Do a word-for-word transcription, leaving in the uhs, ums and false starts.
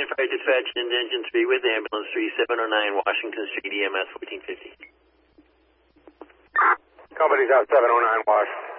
Grand Fire Dispatch and Engine three with Ambulance three seven oh nine Washington Street, E M S fourteen fifty. Company's out seven oh nine Wash.